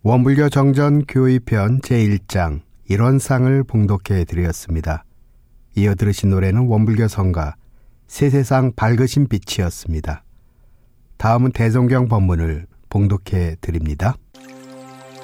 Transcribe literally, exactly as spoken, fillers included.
원불교 정전 교의편 제일 장 일원상을 봉독해 드렸습니다. 이어 들으신 노래는 원불교 성가 세세상 밝으신 빛이었습니다. 다음은 대종경 법문을 봉독해 드립니다.